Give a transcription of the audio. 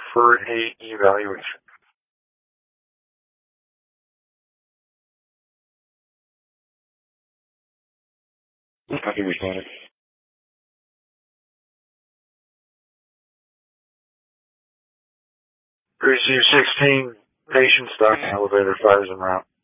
for a evaluation. I can respond it. Receive 16 patients, docking elevator 5 is en route.